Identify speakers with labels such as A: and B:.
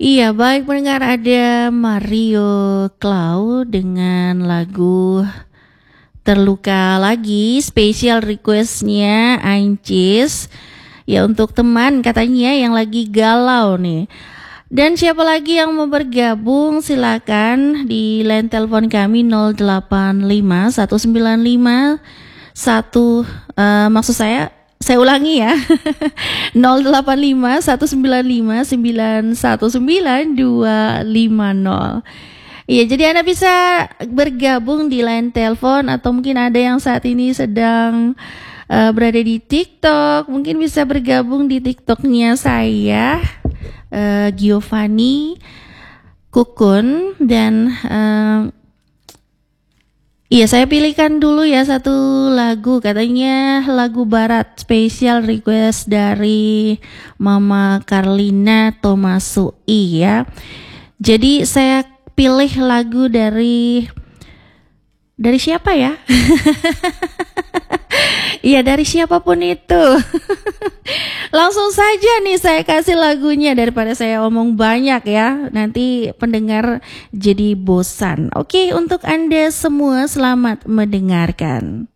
A: Iya, baik pendengar, ada Mario Cloud dengan lagu Terluka Lagi, spesial requestnya Ancis. Ya, untuk teman katanya yang lagi galau nih. Dan siapa lagi yang mau bergabung, silakan di line telepon kami 085 195 maksud saya ulangi ya. 085 195 919 250. Iya, jadi Anda bisa bergabung di line telepon, atau mungkin ada yang saat ini sedang berada di TikTok, mungkin bisa bergabung di TikToknya saya, Giovanni Kukun. Dan iya, saya pilihkan dulu ya satu lagu, katanya lagu barat, spesial request dari Mama Carlina Tomasui ya. Jadi saya pilih lagu dari siapa ya? Iya, dari siapapun itu. Langsung saja nih saya kasih lagunya daripada saya omong banyak ya. Nanti pendengar jadi bosan. Oke, untuk Anda semua selamat mendengarkan.